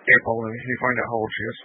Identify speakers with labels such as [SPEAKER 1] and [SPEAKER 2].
[SPEAKER 1] Yeah, Paul, let me find out how old she is.